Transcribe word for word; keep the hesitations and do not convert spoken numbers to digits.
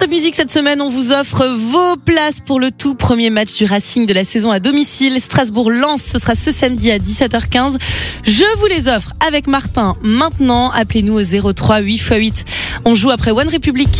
Top Music, cette semaine, on vous offre vos places pour le tout premier match du Racing de la saison à domicile. Strasbourg-Lens, ce sera ce samedi à dix-sept heures quinze. Je vous les offre avec Martin maintenant. Appelez-nous au zéro trois huit fois huit. On joue après One Republic.